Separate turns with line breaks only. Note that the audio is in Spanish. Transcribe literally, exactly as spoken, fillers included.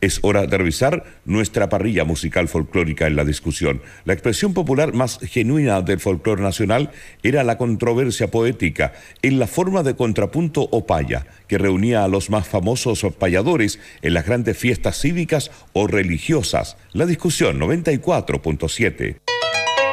Es hora de revisar nuestra parrilla musical folclórica en la discusión. La expresión popular más genuina del folclore nacional era la controversia poética en la forma de contrapunto o paya, que reunía a los más famosos payadores en las grandes fiestas cívicas o religiosas. La discusión noventa y cuatro punto siete.